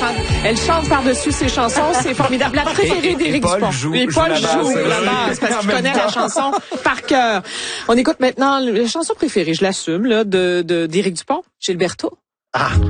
Elle chante par-dessus ses chansons. C'est formidable. La préférée d'Éric Dupont. Et Paul joue la basse parce qu'il connaît la chanson par cœur. On écoute maintenant la chanson préférée, je l'assume, là, d'Éric Dupont, Gilberto. Ah.